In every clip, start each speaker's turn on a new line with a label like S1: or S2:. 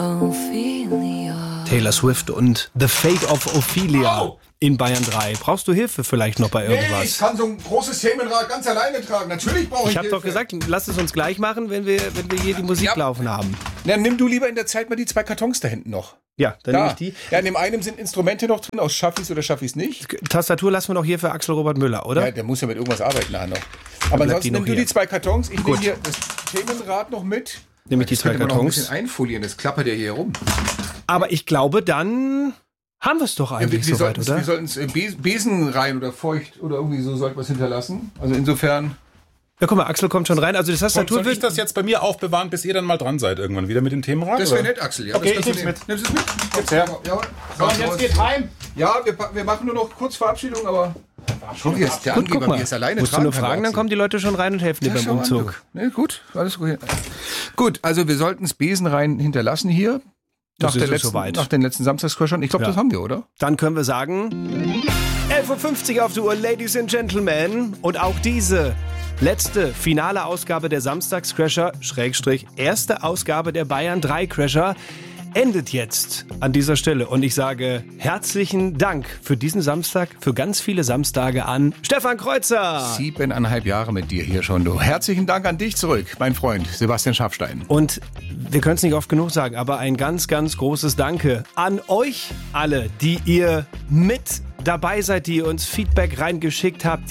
S1: Taylor Swift und The Fate of Ophelia in Bayern 3. Brauchst du Hilfe vielleicht noch bei irgendwas?
S2: Nee, ich kann so ein großes Themenrad ganz alleine tragen. Natürlich brauche ich
S1: Ich habe
S2: Hilfe.
S1: doch gesagt, lass es uns gleich machen, wenn wir hier die Musik laufen haben.
S2: Na, nimm du lieber in der Zeit mal die 2 Kartons da hinten noch.
S1: Ja, dann nehme ich die.
S2: Ja, in dem einen sind Instrumente noch drin, aus Schaffis oder Schaffis nicht.
S1: Tastatur lassen wir noch hier für Axel Robert Müller, oder?
S2: Ja, der muss ja mit irgendwas arbeiten nachher noch. Aber ansonsten nimm du die 2 Kartons. Ich nehme hier das Themenrad noch mit.
S1: Nehme ich die 2
S2: Noch ein
S1: Kartons.
S2: bisschen einfolieren, das klappert ja hier rum.
S1: Aber ich glaube, dann haben wir es doch eigentlich soweit, oder?
S2: Wir sollten es Besen rein oder feucht oder irgendwie so sollten wir es hinterlassen. Also insofern...
S1: Ja, guck mal, Axel kommt schon rein. Also das Tastatur
S3: Soll ich das jetzt bei mir aufbewahren, bis ihr dann mal dran seid irgendwann wieder mit dem Themenrad?
S2: Das wäre nett, Axel. Ja,
S3: Okay,
S2: das
S3: ich nehm's mit.
S2: Nimmst du es mit?
S3: Gib's her.
S2: Ja,
S3: So, und jetzt geht heim.
S2: Ja, wir machen nur noch kurz Verabschiedung, aber... Schon wie ist der
S1: Gut,
S2: Angeber,
S1: guck mal.
S2: wie es alleine
S1: Musst du
S2: tragen
S1: nur
S2: kann,
S1: fragen, dann
S2: Axel.
S1: kommen die Leute schon rein und helfen dir beim
S2: schau an,
S1: Umzug.
S2: du. Nee, gut, alles gut. Gut, also wir sollten es besenrein hinterlassen hier.
S1: Das ist es
S2: Nach den letzten Samstagscrashern. Ich glaube, das haben wir, oder?
S1: Dann können wir sagen, 11.50 Uhr auf die Uhr, Ladies and Gentlemen. Und auch diese letzte finale Ausgabe der Samstagscrasher, Schrägstrich, erste Ausgabe der Bayern 3 Crasher, endet jetzt an dieser Stelle. Und ich sage herzlichen Dank für diesen Samstag, für ganz viele Samstage an Stefan Kreuzer.
S2: 7,5 Jahre mit dir hier schon, du. Herzlichen Dank an dich zurück, mein Freund Sebastian Schafstein.
S1: Und wir können es nicht oft genug sagen, aber ein ganz, ganz großes Danke an euch alle, die ihr mit dabei seid, die uns Feedback reingeschickt habt,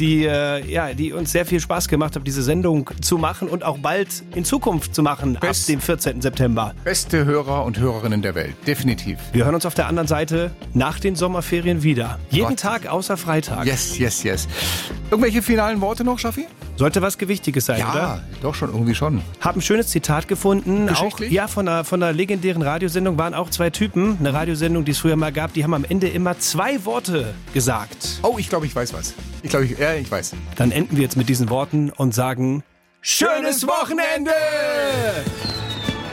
S1: die uns sehr viel Spaß gemacht hat, diese Sendung zu machen und auch bald in Zukunft zu machen, ab dem 14. September.
S2: Beste Hörer und Hörerinnen der Welt, definitiv.
S1: Wir hören uns auf der anderen Seite nach den Sommerferien wieder. Jeden Tag außer Freitag.
S2: Yes. Irgendwelche finalen Worte noch, Schaffi?
S1: Sollte was Gewichtiges sein, oder?
S2: Ja, doch schon, irgendwie schon.
S1: Hab ein schönes Zitat gefunden. Auch,
S2: Geschichtlich?
S1: von einer legendären Radiosendung waren auch 2 Typen. Eine Radiosendung, die es früher mal gab, die haben am Ende immer 2 Worte gesagt.
S2: Oh, ich glaube, ich weiß was. Ich weiß.
S1: Dann enden wir jetzt mit diesen Worten und sagen: Schönes Wochenende!